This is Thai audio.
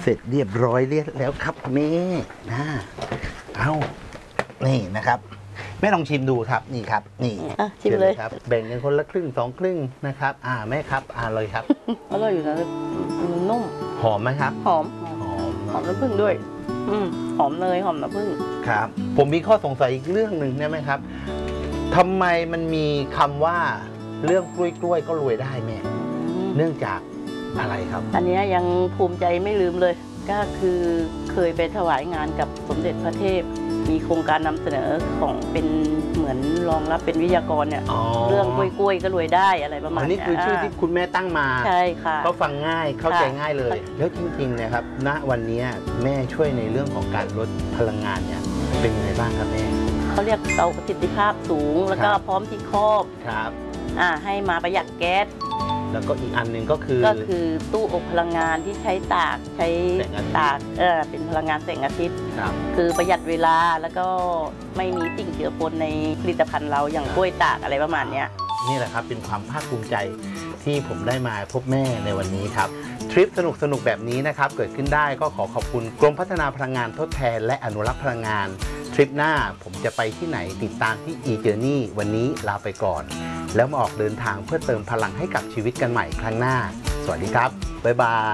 เสร็จเรียบร้อยแล้วครับแม่เอานี่นะครับแม่ลองชิมดูครับนี่ครับนี่ชิมเลยครับแบ่งกันคนละครึ่ง2 ครึ่งนะครับแม่ครับเลยครับอร่อยอยู่นะนุ่มหอมไหมครับหอมน้ำผึ้งด้วยหอมเนยหอมน้ำผึ้งครับผมมีข้อสงสัยอีกเรื่องหนึ่งได้ไหมครับทำไมมันมีคำว่าเรื่องกล้วยก็รวยได้แม่เนื่องจากอะไรครับอันนี้ยังภูมิใจไม่ลืมเลยก็คือเคยไปถวายงานกับสมเด็จพระเทพมีโครงการนำเสนอของเป็นเหมือนรองรับเป็นวิทยากรเนี่ยเรื่องกล้วยก็รวยได้อะไรประมาณนี้นี่คือชื่อที่คุณแม่ตั้งมาใช่ค่ะก็ฟังง่ายเข้าใจง่ายเลยแล้วจริงๆนะครับณวันนี้แม่ช่วยในเรื่องของการลดพลังงานเนี่ยเป็นยังไงบ้างครับแม่เขาเรียกเตาประสิทธิภาพสูงแล้วก็พร้อมที่ครอบครับให้มาประหยัดแก๊สแล้วก็อีกอันหนึ่งก็คือตู้อบพลังงานที่ใช้ตากเป็นพลังงานแสงอาทิตย์คือประหยัดเวลาแล้วก็ไม่มีสิ่งเจือปนในผลิตภัณฑ์เราอย่างกล้วยตากอะไรประมาณนี้นี่แหละครับเป็นความภาคภูมิใจที่ผมได้มาพบแม่ในวันนี้ครับทริปสนุกแบบนี้นะครับเกิดขึ้นได้ก็ขอบคุณกรมพัฒนาพลังงานทดแทนและอนุรักษ์พลังงานทริปหน้าผมจะไปที่ไหนติดตามที่ e-journey วันนี้ลาไปก่อนแล้วมาออกเดินทางเพื่อเติมพลังให้กับชีวิตกันใหม่ครั้งหน้าสวัสดีครับบ๊ายบาย